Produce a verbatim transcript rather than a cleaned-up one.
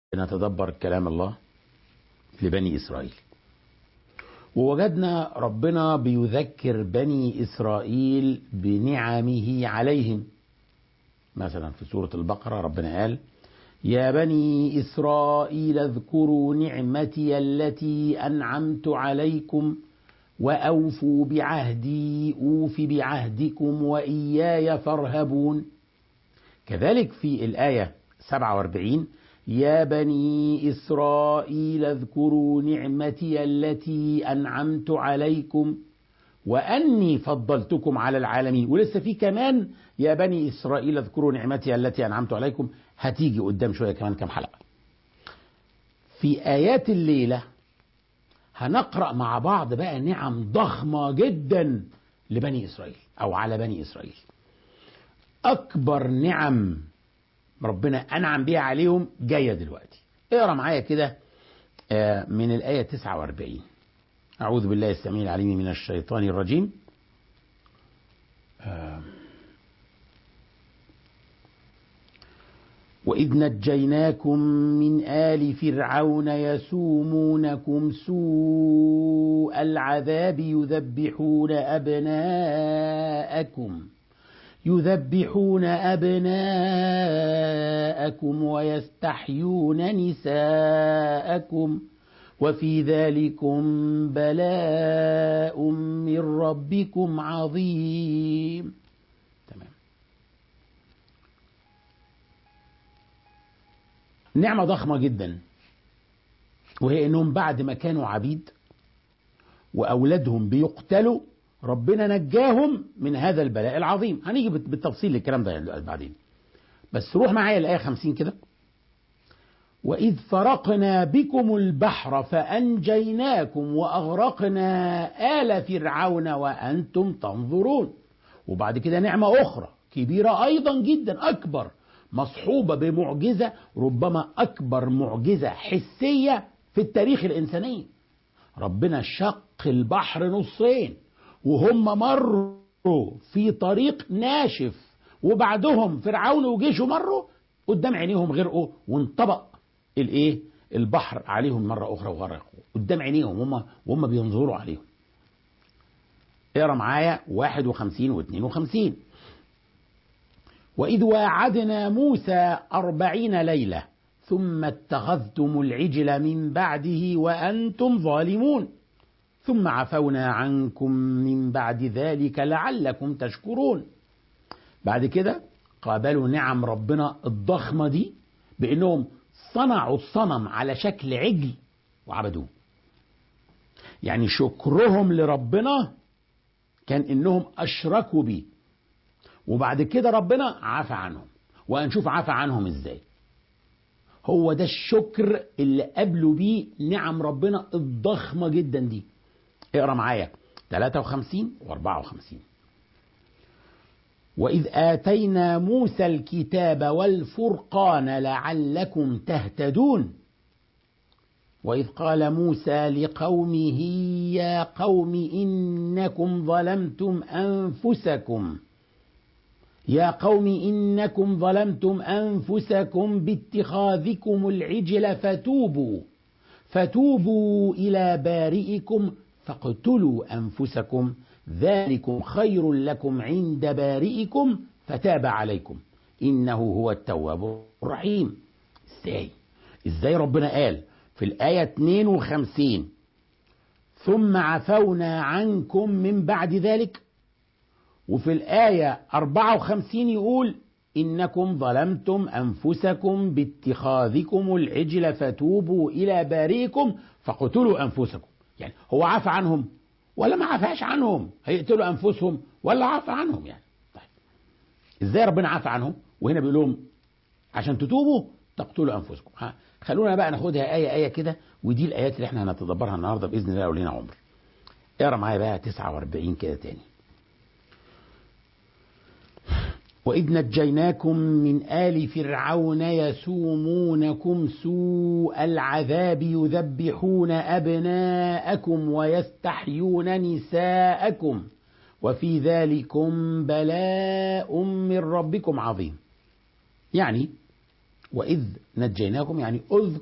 نتدبر كلام الله لبني إسرائيل، ووجدنا ربنا بيذكر بني إسرائيل بنعمه عليهم. مثلا في سورة البقرة ربنا قال: يا بني إسرائيل اذكروا نعمتي التي أنعمت عليكم وأوفوا بعهدي أوف بعهدكم وإياي فارهبون. كذلك في الآية سبعة وأربعين: يا بني إسرائيل اذكروا نعمتي التي أنعمت عليكم وأني فضلتكم على العالمين. ولسه في كمان يا بني إسرائيل اذكروا نعمتي التي أنعمت عليكم، هتيجي قدام شوية كمان كم حلقة. في آيات الليلة هنقرأ مع بعض بقى نعم ضخمة جدا لبني إسرائيل أو على بني إسرائيل. أكبر نعم ربنا أنعم بها عليهم جاية دلوقتي. اقرأ معايا كده من الآية تسعة وأربعين: أعوذ بالله السميع العليم من الشيطان الرجيم. وإذ نجيناكم من آل فرعون يسومونكم سوء العذاب يذبحون أبناءكم يذبحون أبناءكم ويستحيون نساءكم وفي ذلكم بلاء من ربكم عظيم. تمام. نعمة ضخمة جدا، وهي انهم بعد ما كانوا عبيد واولادهم بيقتلوا ربنا نجاهم من هذا البلاء العظيم. هنيجي بالتفصيل للكلام ده بعدين، بس روح معايا الآية خمسين كده: وإذ فرقنا بكم البحر فأنجيناكم وأغرقنا آل فرعون وأنتم تنظرون. وبعد كده نعمة أخرى كبيرة أيضا جدا، أكبر، مصحوبة بمعجزة، ربما أكبر معجزة حسية في التاريخ الإنساني. ربنا شق البحر نصين وهم مروا في طريق ناشف، وبعدهم فرعون وجيشه مروا قدام عينيهم غرقوا، وانطبق الايه البحر عليهم مرة أخرى وغرقوا قدام عينيهم وهم وهم بينظروا عليهم. اقرا معايا واحد وخمسين واثنين وخمسين: وإذ واعدنا موسى أربعين ليلة ثم اتخذتم العجل من بعده وأنتم ظالمون ثم عفونا عنكم من بعد ذلك لعلكم تشكرون. بعد كده قابلوا نعم ربنا الضخمة دي بأنهم صنعوا الصنم على شكل عجل وعبدوه. يعني شكرهم لربنا كان انهم اشركوا بيه، وبعد كده ربنا عفى عنهم، وهنشوف عفى عنهم ازاي. هو ده الشكر اللي قابلوا بيه نعم ربنا الضخمة جدا دي. اقرا معايا ثلاثة وخمسين وأربعة وخمسين: وإذ آتينا موسى الكتاب والفرقان لعلكم تهتدون وإذ قال موسى لقومه يا قوم إنكم ظلمتم أنفسكم يا قوم إنكم ظلمتم أنفسكم باتخاذكم العجل فتوبوا فتوبوا إلى بارئكم فاقتلوا أنفسكم ذلكم خير لكم عند بارئكم فتاب عليكم إنه هو التواب الرحيم. ازاي ازاي ربنا قال في الآية اثنين وخمسين ثم عفونا عنكم من بعد ذلك، وفي الآية أربعة وخمسين يقول إنكم ظلمتم أنفسكم باتخاذكم العجل فتوبوا إلى بارئكم فاقتلوا أنفسكم؟ يعني هو عفى عنهم ولا ما عفاش عنهم؟ هيقتلوا أنفسهم ولا عفى عنهم؟ يعني طيب إزاي ربنا عفى عنهم وهنا بيقول لهم عشان تتوبوا تقتلوا أنفسكم؟ ها خلونا بقى ناخدها آية آية كده، ودي الآيات اللي احنا هنتدبرها النهاردة بإذن الله ولينا عمر. اقرا معايا بقى تسعة وأربعين كده تاني: وإذ نجيناكم من آل فرعون يسومونكم سوء العذاب يذبحون أبناءكم ويستحيون نساءكم وفي ذلكم بلاء من ربكم عظيم. يعني وإذ نجيناكم يعني